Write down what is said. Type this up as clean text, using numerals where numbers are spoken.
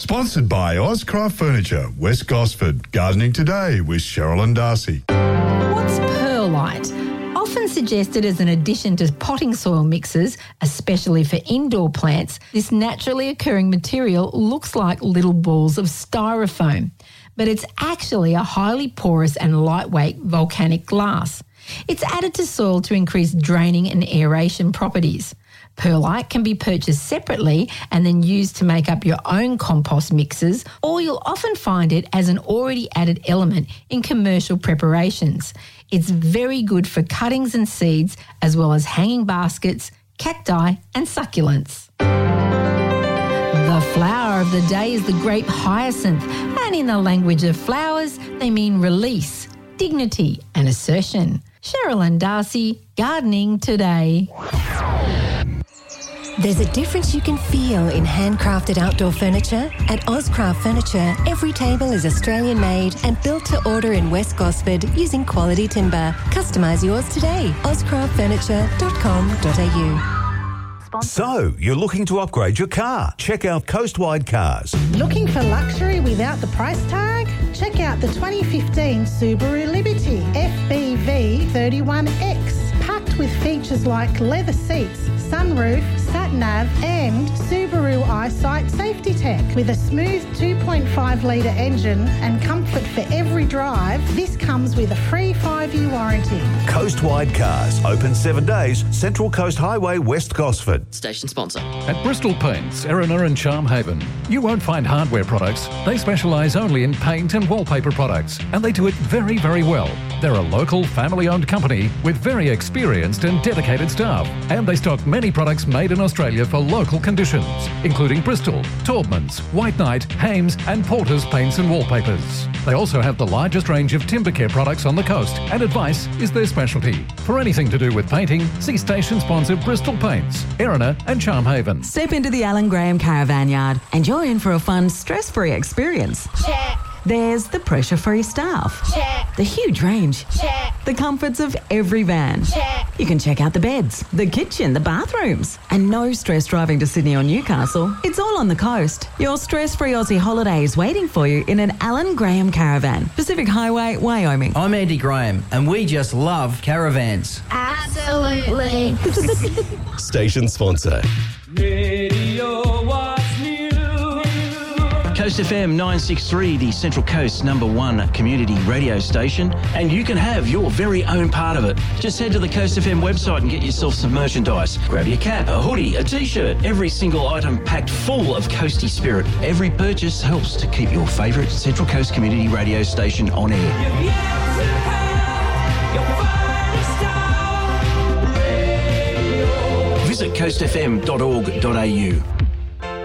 Sponsored by Ozcraft Furniture, West Gosford. Gardening Today with Cheryl and Darcy. What's perlite? Often suggested as an addition to potting soil mixes, especially for indoor plants, this naturally occurring material looks like little balls of styrofoam, but it's actually a highly porous and lightweight volcanic glass. It's added to soil to increase draining and aeration properties. Perlite can be purchased separately and then used to make up your own compost mixes, or you'll often find it as an already added element in commercial preparations. It's very good for cuttings and seeds, as well as hanging baskets, cacti and succulents. The flower of the day is the grape hyacinth, and in the language of flowers, they mean release, dignity and assertion. Cheryl and Darcy, Gardening Today. There's a difference you can feel in handcrafted outdoor furniture. At Ozcraft Furniture, every table is Australian-made and built to order in West Gosford using quality timber. Customise yours today. ozcraftfurniture.com.au. So, you're looking to upgrade your car? Check out Coastwide Cars. Looking for luxury without the price tag? Check out the 2015 Subaru Liberty FBV 31X. Packed with features like leather seats, sunroof, sat-nav and Subaru EyeSight safety tech. With a smooth 2.5 litre engine and comfort for every drive, this comes with a free 5-year warranty. Coastwide Cars, open 7 days, Central Coast Highway, West Gosford. Station sponsor. At Bristol Paints, Erina and Charmhaven, you won't find hardware products. They specialise only in paint and wallpaper products, and they do it very, very well. They're a local, family-owned company with very experienced and dedicated staff, and they stock many products made in Australia for local conditions, including Bristol, Taubmans, White Knight, Hames and Porter's paints and wallpapers. They also have the largest range of timber care products on the coast, and advice is their specialty. For anything to do with painting, see station sponsor Bristol Paints, Erina and Charmhaven. Step into the Alan Graham Caravan Yard and you're in for a fun, stress-free experience. Check. There's the pressure-free staff. Check. The huge range. Check. The comforts of every van. Check. You can check out the beds, the kitchen, the bathrooms. And no stress driving to Sydney or Newcastle. It's all on the coast. Your stress-free Aussie holiday is waiting for you in an Alan Graham Caravan. Pacific Highway, Wyoming. I'm Andy Graham and we just love caravans. Absolutely. Station sponsor. Radio What's New. Coast FM 963, the Central Coast's #1 community radio station, and you can have your very own part of it. Just head to the Coast FM website and get yourself some merchandise. Grab your cap, a hoodie, a t-shirt, every single item packed full of coasty spirit. Every purchase helps to keep your favourite Central Coast community radio station on air. Visit coastfm.org.au.